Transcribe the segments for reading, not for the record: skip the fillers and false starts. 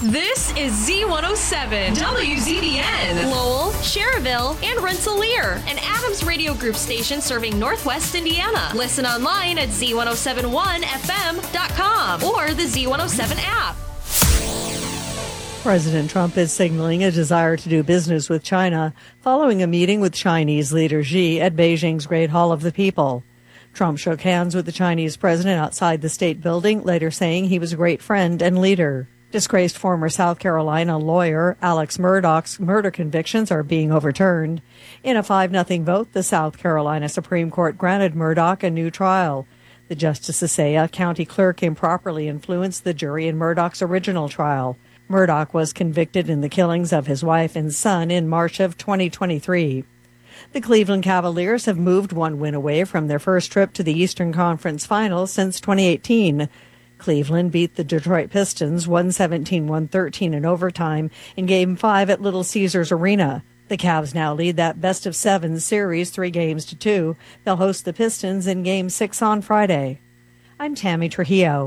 This is Z107, WZBN, Lowell, Cherville, and Rensselaer, an Adams Radio Group station serving Northwest Indiana. Listen online at Z1071FM.com or the Z107 app. President Trump is signaling a desire to do business with China following a meeting with Chinese leader Xi at Beijing's Great Hall of the People. Trump shook hands with the Chinese president outside the State Building, later saying he was a great friend and leader. Disgraced former South Carolina lawyer Alex Murdaugh's murder convictions are being overturned. In a 5-0 vote, the South Carolina Supreme Court granted Murdaugh a new trial. The justices say a county clerk improperly influenced the jury in Murdaugh's original trial. Murdaugh was convicted in the killings of his wife and son in March of 2023. The Cleveland Cavaliers have moved one win away from their first trip to the Eastern Conference Finals since 2018. Cleveland beat the Detroit Pistons 117-113 in overtime in Game 5 at Little Caesars Arena. The Cavs now lead that best-of-7 series 3-2. They'll host the Pistons in Game 6 on Friday. I'm Tammy Trujillo.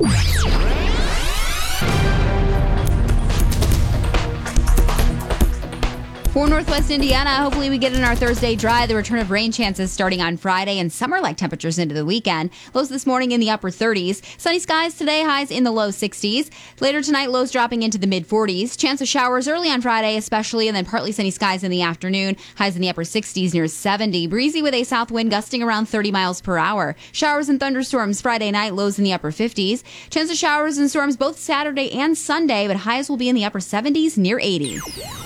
For Northwest Indiana, hopefully we get in our Thursday dry. The return of rain chances starting on Friday and summer-like temperatures into the weekend. Lows this morning in the upper 30s. Sunny skies today, highs in the low 60s. Later tonight, lows dropping into the mid-40s. Chance of showers early on Friday especially, and then partly sunny skies in the afternoon. Highs in the upper 60s near 70. Breezy with a south wind gusting around 30 miles per hour. Showers and thunderstorms Friday night, lows in the upper 50s. Chance of showers and storms both Saturday and Sunday, but highs will be in the upper 70s near 80.